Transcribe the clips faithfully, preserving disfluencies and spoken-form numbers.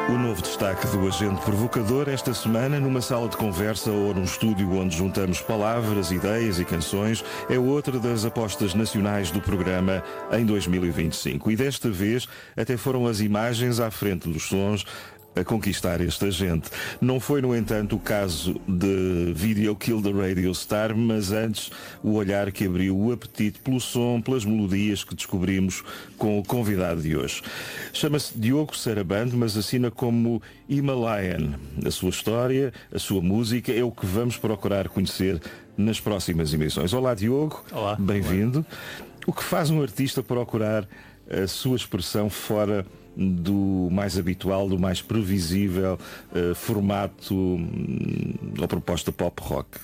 O novo destaque do Agente Provocador esta semana, numa sala de conversa ou num estúdio onde juntamos palavras, ideias e canções, é outra das apostas nacionais do programa em dois mil e vinte e cinco. E desta vez até foram as imagens à frente dos sons a conquistar este agente. Não foi, no entanto, o caso de Video Kill the Radio Star, mas antes o olhar que abriu o apetite pelo som, pelas melodias que descobrimos com o convidado de hoje. Chama-se Diogo Sarabande, mas assina como Himalayan. A sua história, a sua música é o que vamos procurar conhecer nas próximas emissões. Olá, Diogo. Olá. Bem-vindo. O que faz um artista procurar a sua expressão fora do mais habitual, do mais previsível uh, formato um, ou proposta pop rock?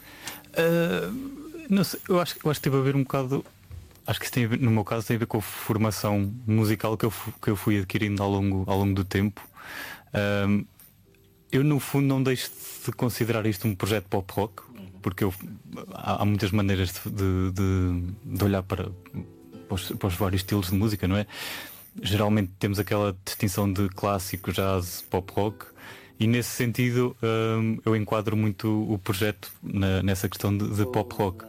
Uh, não sei, eu acho, eu acho que teve a ver um bocado. Acho que isso tem a ver, no meu caso tem a ver com a formação musical que eu, que eu fui adquirindo ao longo, ao longo do tempo. Uh, eu no fundo não deixo de considerar isto um projeto pop rock, porque eu, há, há muitas maneiras de, de, de olhar para, para, os, para os vários estilos de música, não é? Geralmente temos aquela distinção de clássico, jazz, pop rock, e nesse sentido um, eu enquadro muito o projeto na, nessa questão de, de pop rock.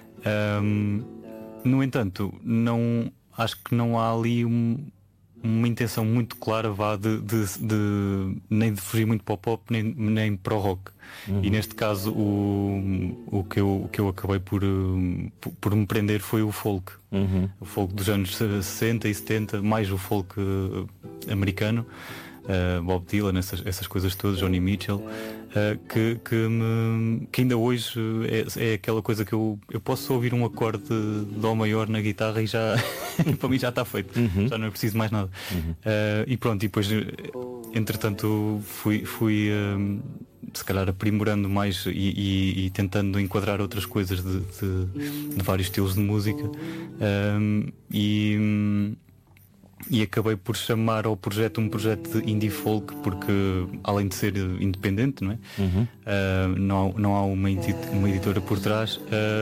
Um, no entanto, não, acho que não há ali um, uma intenção muito clara vá, de, de, de, nem de fugir muito para o pop, nem, nem para o rock. Uhum. E neste caso o, o, que eu, o que eu acabei por, por, por me prender foi o folk. Uhum. O folk dos anos sessenta e setenta, mais o folk uh, americano, uh, Bob Dylan, essas, essas coisas todas, Joni Mitchell, uh, que, que, me, que ainda hoje é, é aquela coisa que eu, eu posso ouvir um acorde de Dó maior na guitarra e já para mim já está feito, uhum. Já não é preciso mais nada. Uhum. Uh, e pronto, e depois entretanto fui, fui uh, se calhar aprimorando mais e, e, e tentando enquadrar outras coisas de, de, de vários estilos de música, um, e, e acabei por chamar ao projeto um projeto de indie folk, porque além de ser independente, não é? Uhum. Uh, não, não há uma, uma editora por trás,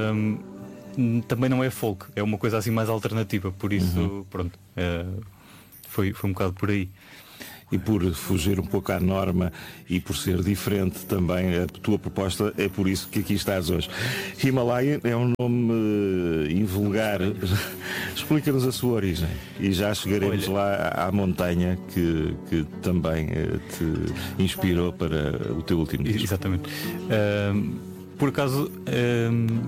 um, também não é folk, é uma coisa assim mais alternativa, por isso uhum. pronto, uh, foi, foi um bocado por aí. E por fugir um pouco à norma e por ser diferente também a tua proposta, é por isso que aqui estás hoje. Himalayan é um nome uh, invulgar. Explica-nos a sua origem e já chegaremos Olha. lá à montanha que, que também uh, te inspirou para o teu último disco. Exatamente. Uh, por acaso uh,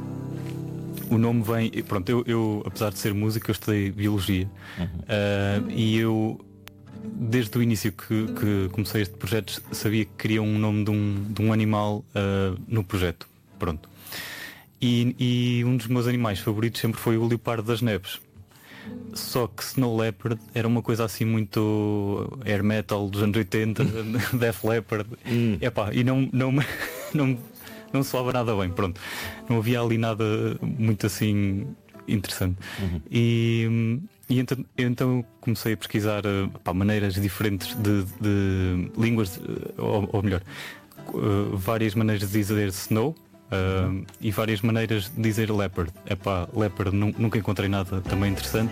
o nome vem... Pronto, eu, eu apesar de ser músico, eu estudei biologia, uhum. uh, e eu desde o início que, que comecei este projeto sabia que queria um nome de um, de um animal uh, no projeto. Pronto. E, e um dos meus animais favoritos sempre foi o leopardo das neves. Só que Snow Leopard era uma coisa assim muito air metal dos anos oitenta, Def Leppard. Hum. Epá, e não, não, não, não soava nada bem. Pronto. Não havia ali nada muito assim interessante. Uhum. E E então, então comecei a pesquisar pá, maneiras diferentes de, de línguas, ou, ou melhor, uh, várias maneiras de dizer snow, uh, uhum. e várias maneiras de dizer leopard. Epá, leopard nunca encontrei nada também interessante.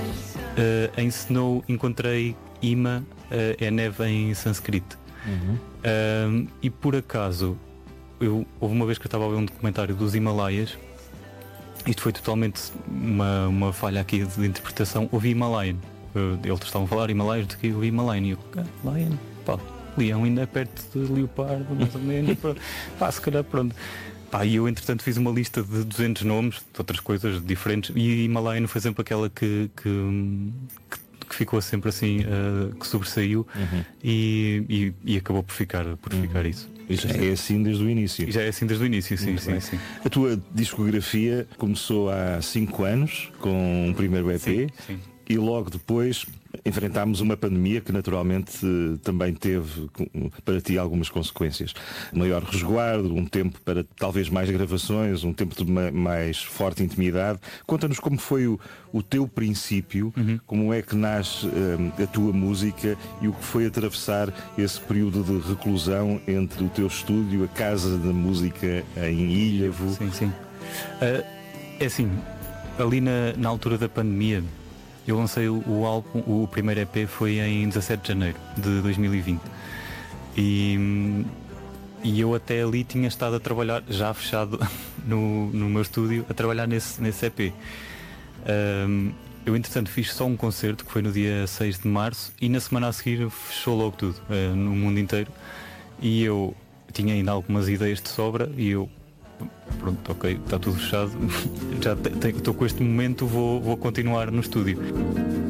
Uh, em snow encontrei ima, uh, é neve em sânscrito. Uhum. Uh, e por acaso, eu, houve uma vez que eu estava a ver um documentário dos Himalaias. Isto foi totalmente uma, uma falha aqui de interpretação. Ouvi Himalayan. Uh, eles estavam a falar Himalaias do que eu ouvi Himalayan. E eu, ah, Lion, pá, leão ainda é perto de leopardo, mais ou menos. Pá, se calhar pronto. Pá, e eu entretanto fiz uma lista de duzentos nomes, de outras coisas diferentes. E Himalayan foi sempre aquela que, que, que, que ficou sempre assim, uh, que sobressaiu, uhum. e, e, e acabou por ficar, por uhum. ficar isso. E já é assim desde o início. E já é assim desde o início, sim, sim, sim. A tua discografia começou há cinco anos com um primeiro E P, sim, sim. E logo depois enfrentámos uma pandemia que naturalmente também teve para ti algumas consequências. Maior resguardo, um tempo para talvez mais gravações, um tempo de mais forte intimidade. Conta-nos como foi o, o teu princípio, uhum. como é que nasce um, a tua música e o que foi atravessar esse período de reclusão entre o teu estúdio, a Casa da Música em Ilhavo. Sim, sim. Uh, é assim, ali na, na altura da pandemia, Eu lancei o, o álbum, o primeiro E P foi em dezassete de janeiro de dois mil e vinte. E, e eu até ali tinha estado a trabalhar, já fechado no, no meu estúdio, a trabalhar nesse, nesse E P. Um, eu entretanto fiz só um concerto, que foi no dia seis de março, e na semana a seguir fechou logo tudo, uh, no mundo inteiro. E eu tinha ainda algumas ideias de sobra e eu, pronto, ok, está tudo fechado, já estou com este momento, vou, vou continuar no estúdio.